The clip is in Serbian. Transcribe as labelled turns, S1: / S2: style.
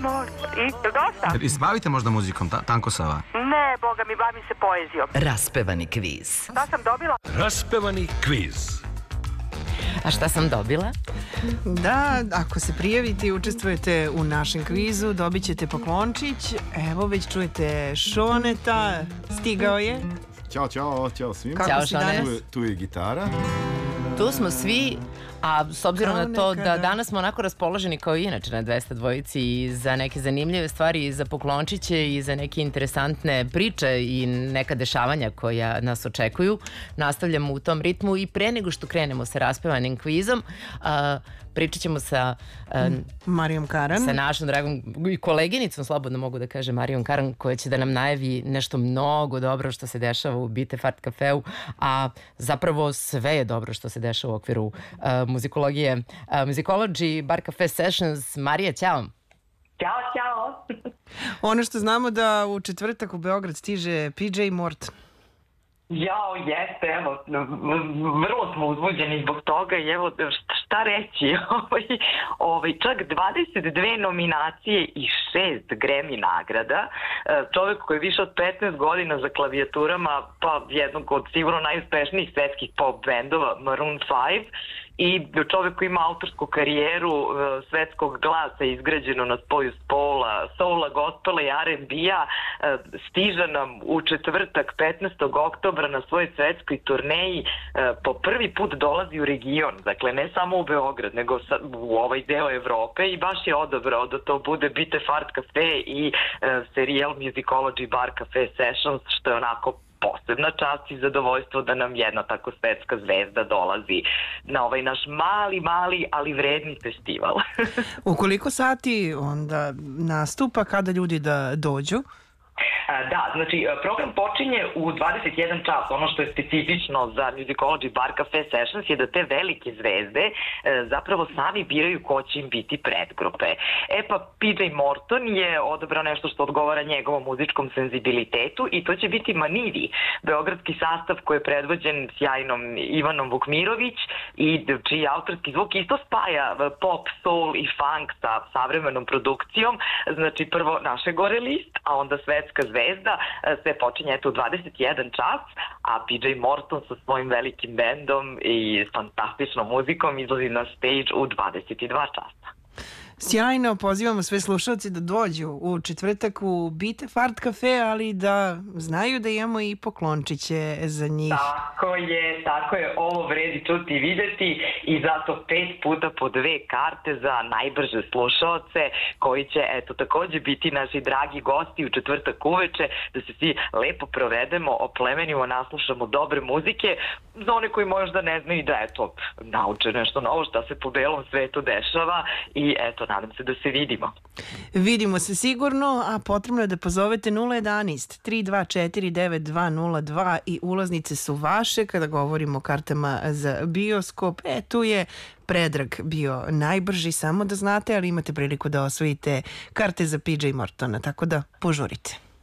S1: molim. I, dosta?
S2: I se bavite možda muzikom, Tanko Sava?
S1: Ne, boga mi, bavim se poezijom.
S3: Raspevani kviz.
S1: Šta sam dobila?
S4: Raspevani kviz.
S3: A šta sam dobila?
S5: Da, ako se prijavite i učestvujete u našem kvizu, dobit ćete poklončić. Evo, već čujete Šoneta, stigao je.
S6: Ćao svima.
S3: Ćao, Šone.
S6: Tu je gitara.
S3: Tu smo svi, a s obzirom
S5: Kao
S3: na to
S5: nekada.
S3: da danas smo onako raspoloženi kao i inače na 200 dvojici i za neke zanimljive stvari, i za poklončiće i za neke interesantne priče i neka dešavanja koja nas očekuju, nastavljamo u tom ritmu i pre nego što krenemo sa raspevanim kvizom, pričat ćemo sa
S5: Marijom Karan.
S3: sa našom dragom i koleginicom, slobodno mogu da kažem, Marijom Karan, koja će da nam najavi nešto mnogo dobro što se dešava u Bitefart kafeu, a zapravo sve je dobro što se dešava u okviru muzikologije. Musicology Bar Cafe Sessions. Marija, ćao.
S1: Ćao.
S5: Ono što znamo da u četvrtak u Beograd stiže PJ Morton.
S7: Jao, jeste, evo, vrlo smo uzbuđeni zbog toga i evo, šta reći, čak 22 nominacije i 6 Grammy nagrada, čovjek koji je više od 15 godina za klavijaturama, pa jednog od sigurno najuspešnijih svetskih pop bendova, Maroon 5, i čovjek koji ima autorsku karijeru svetskog glasa izgrađenu na spoju soula, gospela i R&B-a, stiže nam u četvrtak 15. oktobra na svojoj svetskoj turneji, po prvi put dolazi u region, dakle ne samo u Beograd, nego u ovaj deo Evrope i baš je odabrao da to bude Bitefart Cafe i serijal Musicology Bar Cafe Sessions, što je onako posebna čast i zadovoljstvo da nam jedna tako svetska zvezda dolazi na ovaj naš mali, ali vredni festival.
S5: U koliko sati onda nastupa, kada ljudi da dođu?
S7: Da, znači program počinje u 21 čas. Ono što je specifično za Musicology Bar Cafe Sessions je da te velike zvezde zapravo sami biraju ko će im biti predgrupe. Pa PJ Morton je odabrao nešto što odgovara njegovom muzičkom senzibilitetu i to će biti Manivi, beogradski sastav koji je predvođen sjajnom Ivanom Vukmirović i čiji autorski zvuk isto spaja pop, soul i funk sa savremenom produkcijom. Znači prvo naše gore list, a onda svetska zvezda, sve počinje u 21 čas, a PJ Morton sa svojim velikim bendom i fantastičnom muzikom izlazi na stage u 22 časa.
S5: Sjajno, pozivamo sve slušalci da dođu u četvrtak u Bitefart Cafe, ali da znaju da imamo i poklončiće za njih.
S7: Tako je, ovo vredi čuti i videti i zato 5 puta po 2 karte za najbrže slušaoce koji će takođe biti naši dragi gosti u četvrtak uveče, da se svi lepo provedemo, oplemenimo, naslušamo dobre muzike, za one koji možda ne znaju da nauče nešto novo šta se po belom svetu dešava i nadam se da se vidimo.
S5: Vidimo se sigurno, a potrebno je da pozovete 011 324 9202 i ulaznice su vaše. Kada govorimo o kartama za bioskop, tu je Predrag bio najbrži, samo da znate, ali imate priliku da osvojite karte za PJ Mortona, tako da požurite.